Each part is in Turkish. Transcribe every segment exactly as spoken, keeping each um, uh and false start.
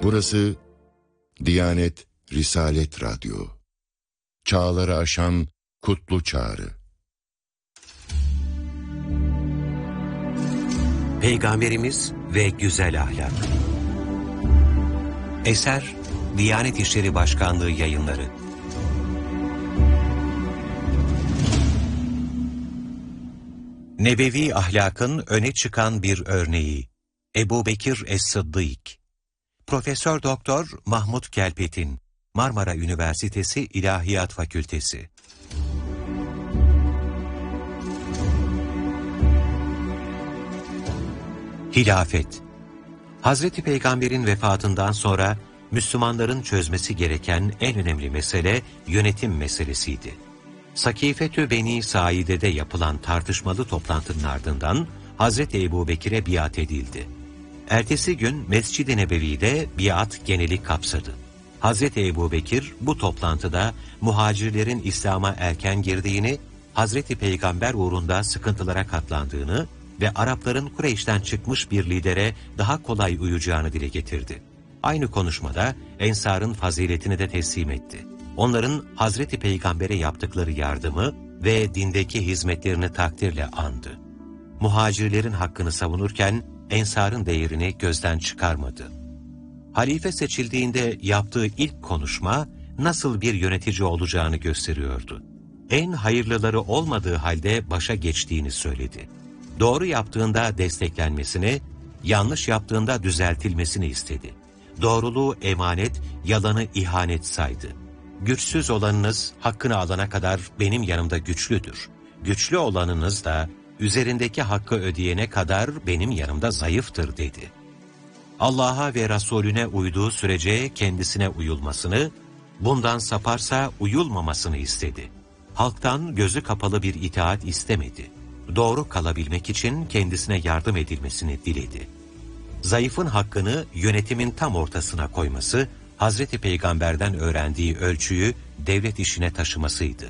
Burası Diyanet Risalet Radyo. Çağları aşan kutlu çağrı. Peygamberimiz ve güzel ahlak. Eser Diyanet İşleri Başkanlığı Yayınları. Nebevi ahlakın öne çıkan bir örneği. Ebubekir Es-Sıddık. Profesör Doktor Mahmut Kelpetin, Marmara Üniversitesi İlahiyat Fakültesi. Hilafet. Hazreti Peygamber'in vefatından sonra Müslümanların çözmesi gereken en önemli mesele yönetim meselesiydi. Sakifetü Beni Saide'de yapılan tartışmalı toplantının ardından Hazreti Ebubekir'e biat edildi. Ertesi gün Mescid-i Nebevi'de biat geneli kapsadı. Hazreti Ebubekir bu toplantıda muhacirlerin İslam'a erken girdiğini, Hazreti Peygamber uğrunda sıkıntılara katlandığını ve Arapların Kureyş'ten çıkmış bir lidere daha kolay uyacağını dile getirdi. Aynı konuşmada Ensar'ın faziletini de teslim etti. Onların Hazreti Peygamber'e yaptıkları yardımı ve dindeki hizmetlerini takdirle andı. Muhacirlerin hakkını savunurken Ensar'ın değerini gözden çıkarmadı. Halife seçildiğinde yaptığı ilk konuşma nasıl bir yönetici olacağını gösteriyordu. En hayırlıları olmadığı halde başa geçtiğini söyledi. Doğru yaptığında desteklenmesini, yanlış yaptığında düzeltilmesini istedi. Doğruluğu emanet, yalanı ihanet saydı. Güçsüz olanınız hakkını alana kadar benim yanımda güçlüdür. Güçlü olanınız da üzerindeki hakkı ödeyene kadar benim yanımda zayıftır dedi. Allah'a ve Resulüne uyduğu sürece kendisine uyulmasını, bundan saparsa uyulmamasını istedi. Halktan gözü kapalı bir itaat istemedi. Doğru kalabilmek için kendisine yardım edilmesini diledi. Zayıfın hakkını yönetimin tam ortasına koyması, Hazreti Peygamber'den öğrendiği ölçüyü devlet işine taşımasıydı.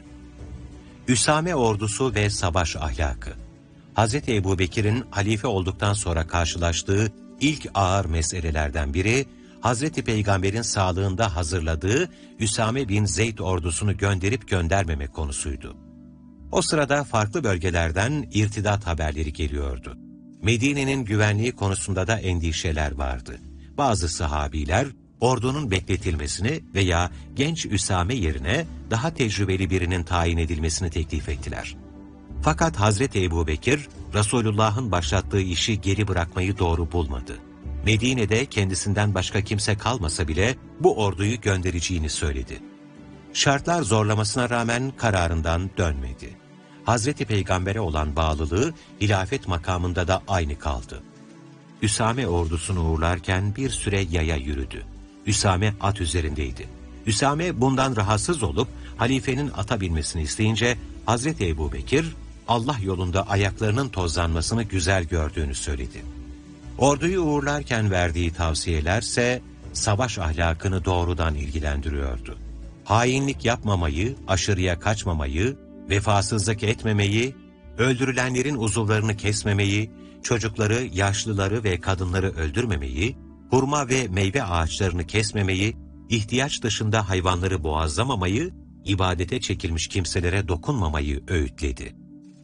Üsame ordusu ve savaş ahlakı. Hazreti Ebubekir'in halife olduktan sonra karşılaştığı ilk ağır meselelerden biri, Hazreti Peygamber'in sağlığında hazırladığı Üsame bin Zeyd ordusunu gönderip göndermeme konusuydu. O sırada farklı bölgelerden irtidat haberleri geliyordu. Medine'nin güvenliği konusunda da endişeler vardı. Bazı sahabiler, ordunun bekletilmesini veya genç Üsame yerine daha tecrübeli birinin tayin edilmesini teklif ettiler. Fakat Hazreti Ebubekir, Resulullah'ın başlattığı işi geri bırakmayı doğru bulmadı. Medine'de kendisinden başka kimse kalmasa bile bu orduyu göndereceğini söyledi. Şartlar zorlamasına rağmen kararından dönmedi. Hazreti Peygamber'e olan bağlılığı hilafet makamında da aynı kaldı. Üsame ordusunu uğurlarken bir süre yaya yürüdü. Üsame at üzerindeydi. Üsame bundan rahatsız olup halifenin ata binmesini isteyince Hazreti Ebubekir, Allah yolunda ayaklarının tozlanmasını güzel gördüğünü söyledi. Orduyu uğurlarken verdiği tavsiyelerse savaş ahlakını doğrudan ilgilendiriyordu. Hainlik yapmamayı, aşırıya kaçmamayı, vefasızlık etmemeyi, öldürülenlerin uzuvlarını kesmemeyi, çocukları, yaşlıları ve kadınları öldürmemeyi, hurma ve meyve ağaçlarını kesmemeyi, ihtiyaç dışında hayvanları boğazlamamayı, ibadete çekilmiş kimselere dokunmamayı öğütledi.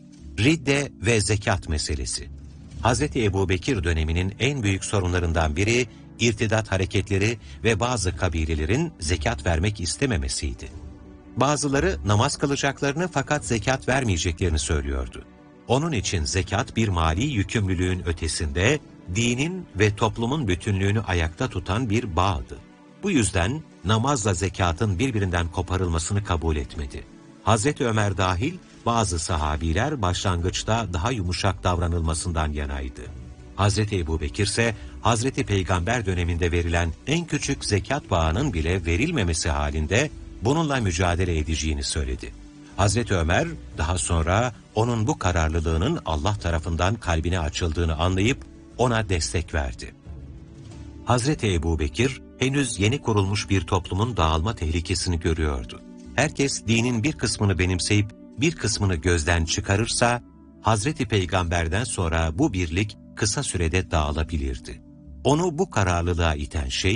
Ridde ve zekat meselesi. Hazreti Ebubekir döneminin en büyük sorunlarından biri, irtidat hareketleri ve bazı kabilelerin zekat vermek istememesiydi. Bazıları namaz kılacaklarını fakat zekat vermeyeceklerini söylüyordu. Onun için zekat bir mali yükümlülüğün ötesinde, dinin ve toplumun bütünlüğünü ayakta tutan bir bağdı. Bu yüzden namazla zekatın birbirinden koparılmasını kabul etmedi. Hazreti Ömer dahil bazı sahabiler başlangıçta daha yumuşak davranılmasından yanaydı. Hazreti Ebubekir ise Hazreti Peygamber döneminde verilen en küçük zekat bağının bile verilmemesi halinde bununla mücadele edeceğini söyledi. Hazreti Ömer daha sonra onun bu kararlılığının Allah tarafından kalbine açıldığını anlayıp ona destek verdi. Hazreti Ebubekir henüz yeni kurulmuş bir toplumun dağılma tehlikesini görüyordu. Herkes dinin bir kısmını benimseyip bir kısmını gözden çıkarırsa Hazreti Peygamber'den sonra bu birlik kısa sürede dağılabilirdi. Onu bu kararlılığa iten şey,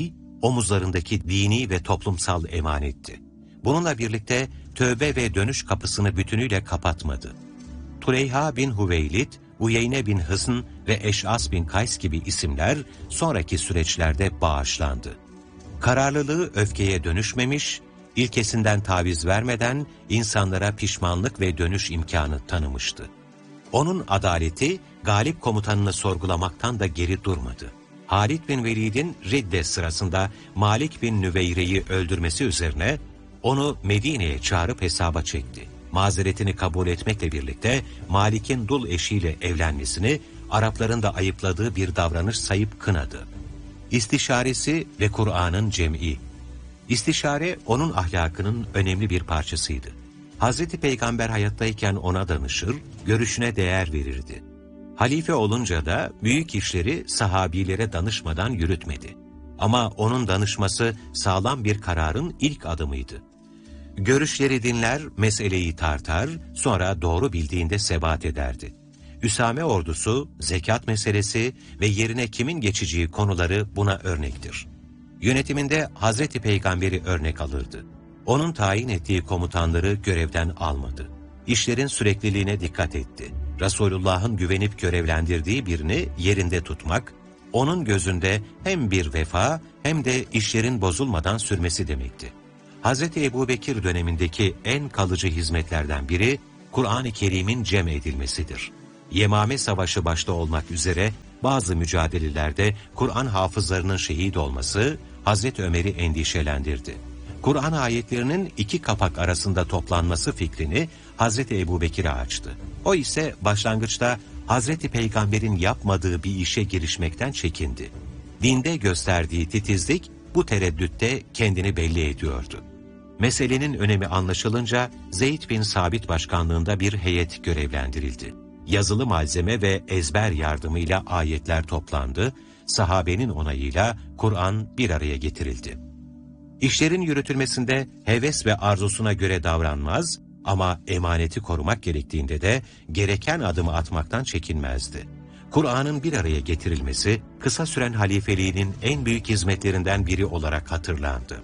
omuzlarındaki dini ve toplumsal emanetti. Bununla birlikte tövbe ve dönüş kapısını bütünüyle kapatmadı. Tuleyha bin Hüveylid, Uyeyne bin Hısn ve Eş'as bin Kays gibi isimler sonraki süreçlerde bağışlandı. Kararlılığı öfkeye dönüşmemiş, ilkesinden taviz vermeden insanlara pişmanlık ve dönüş imkanı tanımıştı. Onun adaleti galip komutanını sorgulamaktan da geri durmadı. Halid bin Velid'in Ridde sırasında Malik bin Nüveyre'yi öldürmesi üzerine onu Medine'ye çağırıp hesaba çekti. Mazeretini kabul etmekle birlikte Malik'in dul eşiyle evlenmesini Arapların da ayıpladığı bir davranış sayıp kınadı. İstişaresi ve Kur'an'ın cem'i. İstişare onun ahlakının önemli bir parçasıydı. Hazreti Peygamber hayattayken ona danışır, görüşüne değer verirdi. Halife olunca da büyük işleri sahabilere danışmadan yürütmedi. Ama onun danışması sağlam bir kararın ilk adımıydı. Görüşleri dinler, meseleyi tartar, sonra doğru bildiğinde sebat ederdi. Üsame ordusu, zekat meselesi ve yerine kimin geçeceği konuları buna örnektir. Yönetiminde Hazreti Peygamber'i örnek alırdı. Onun tayin ettiği komutanları görevden almadı. İşlerin sürekliliğine dikkat etti. Resulullah'ın güvenip görevlendirdiği birini yerinde tutmak, onun gözünde hem bir vefa hem de işlerin bozulmadan sürmesi demekti. Hazreti Ebubekir dönemindeki en kalıcı hizmetlerden biri, Kur'an-ı Kerim'in cem edilmesidir. Yemame Savaşı başta olmak üzere bazı mücadelelerde Kur'an hafızlarının şehit olması Hazreti Ömer'i endişelendirdi. Kur'an ayetlerinin iki kapak arasında toplanması fikrini Hazreti Ebubekir'e açtı. O ise başlangıçta Hazreti Peygamber'in yapmadığı bir işe girişmekten çekindi. Dinde gösterdiği titizlik bu tereddütte kendini belli ediyordu. Meselenin önemi anlaşılınca Zeyd bin Sabit başkanlığında bir heyet görevlendirildi. Yazılı malzeme ve ezber yardımıyla ayetler toplandı, sahabenin onayıyla Kur'an bir araya getirildi. İşlerin yürütülmesinde heves ve arzusuna göre davranmaz ama emaneti korumak gerektiğinde de gereken adımı atmaktan çekinmezdi. Kur'an'ın bir araya getirilmesi kısa süren halifeliğinin en büyük hizmetlerinden biri olarak hatırlandı.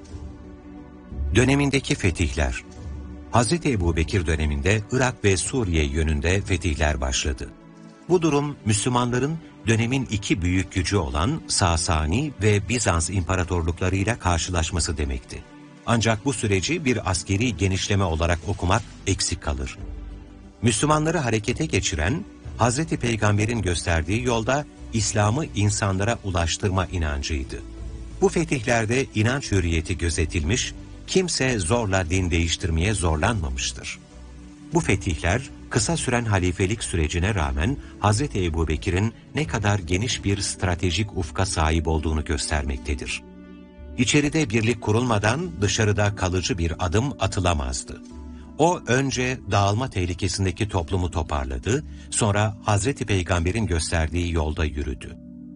Dönemindeki fetihler. Hazreti Ebubekir döneminde Irak ve Suriye yönünde fetihler başladı. Bu durum Müslümanların dönemin iki büyük gücü olan Sasani ve Bizans imparatorluklarıyla karşılaşması demekti. Ancak bu süreci bir askeri genişleme olarak okumak eksik kalır. Müslümanları harekete geçiren, Hazreti Peygamber'in gösterdiği yolda İslam'ı insanlara ulaştırma inancıydı. Bu fetihlerde inanç hürriyeti gözetilmiş, kimse zorla din değiştirmeye zorlanmamıştır. Bu fetihler, kısa süren halifelik sürecine rağmen Hazreti Ebubekir'in ne kadar geniş bir stratejik ufka sahip olduğunu göstermektedir. İçeride birlik kurulmadan dışarıda kalıcı bir adım atılamazdı. O önce dağılma tehlikesindeki toplumu toparladı, sonra Hazreti Peygamber'in gösterdiği yolda yürüdü.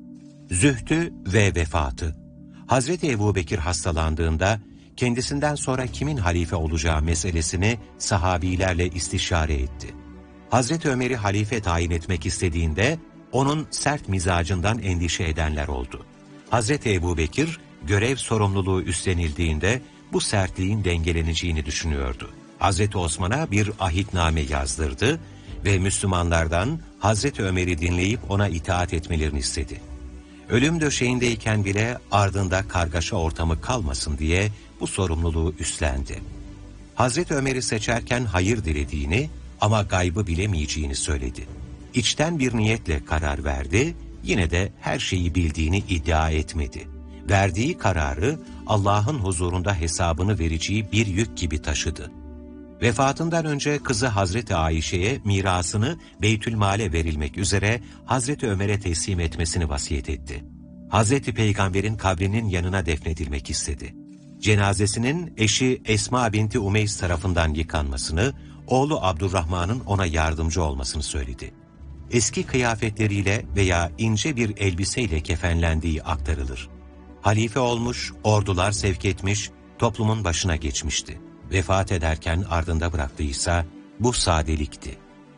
Zühdü ve vefatı. Hazreti Ebubekir hastalandığında kendisinden sonra kimin halife olacağı meselesini sahabilerle istişare etti. Hazreti Ömer'i halife tayin etmek istediğinde onun sert mizacından endişe edenler oldu. Hazreti Ebubekir görev sorumluluğu üstlenildiğinde bu sertliğin dengeleneceğini düşünüyordu. Hazreti Osman'a bir ahitname yazdırdı ve Müslümanlardan Hazreti Ömer'i dinleyip ona itaat etmelerini istedi. Ölüm döşeğindeyken bile ardında kargaşa ortamı kalmasın diye bu sorumluluğu üstlendi. Hazreti Ömer'i seçerken hayır dilediğini ama gaybı bilemeyeceğini söyledi. İçten bir niyetle karar verdi, yine de her şeyi bildiğini iddia etmedi. Verdiği kararı Allah'ın huzurunda hesabını vereceği bir yük gibi taşıdı. Vefatından önce kızı Hazreti Ayşe'ye mirasını Beytülmal'e verilmek üzere Hazreti Ömer'e teslim etmesini vasiyet etti. Hazreti Peygamber'in kabrinin yanına defnedilmek istedi. Cenazesinin eşi Esma binti Umeys tarafından yıkanmasını, oğlu Abdurrahman'ın ona yardımcı olmasını söyledi. Eski kıyafetleriyle veya ince bir elbiseyle kefenlendiği aktarılır. Halife olmuş, ordular sevk etmiş, toplumun başına geçmişti. Vefat ederken ardında bıraktıysa bu sadelikti.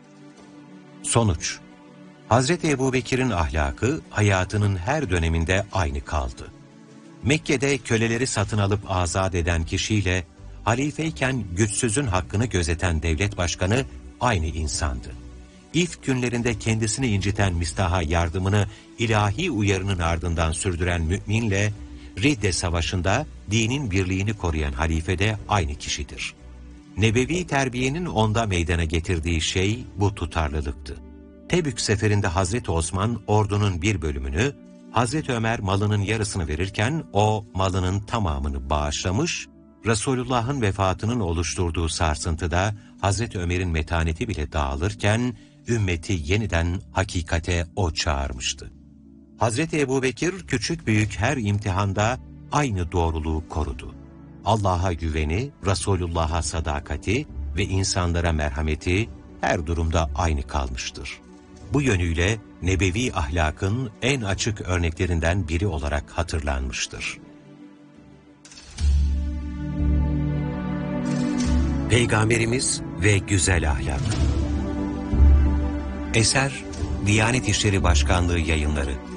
Sonuç. Hazreti Ebubekir'in ahlakı hayatının her döneminde aynı kaldı. Mekke'de köleleri satın alıp azat eden kişiyle halifeyken güçsüzün hakkını gözeten devlet başkanı aynı insandı. İlk günlerinde kendisini inciten Mistah'a yardımını ilahi uyarının ardından sürdüren müminle Ridde Savaşı'nda dinin birliğini koruyan halife de aynı kişidir. Nebevi terbiyenin onda meydana getirdiği şey bu tutarlılıktı. Tebük seferinde Hazreti Osman ordunun bir bölümünü, Hazreti Ömer malının yarısını verirken o malının tamamını bağışlamış, Resulullah'ın vefatının oluşturduğu sarsıntıda Hazreti Ömer'in metaneti bile dağılırken ümmeti yeniden hakikate o çağırmıştı. Hazreti Ebubekir küçük büyük her imtihanda aynı doğruluğu korudu. Allah'a güveni, Resulullah'a sadakati ve insanlara merhameti her durumda aynı kalmıştır. Bu yönüyle nebevi ahlakın en açık örneklerinden biri olarak hatırlanmıştır. Peygamberimiz ve güzel ahlak. Eser Diyanet İşleri Başkanlığı Yayınları.